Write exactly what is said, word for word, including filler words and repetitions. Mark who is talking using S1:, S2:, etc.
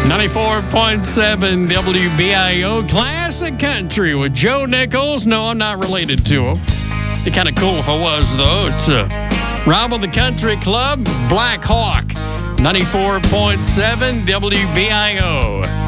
S1: ninety-four point seven W B I O Classic Country with Joe Nichols. No, I'm not related to him. It'd be kind of cool if I was, though. It's uh, Rob of the Country Club, Black Hawk, ninety-four point seven W B I O.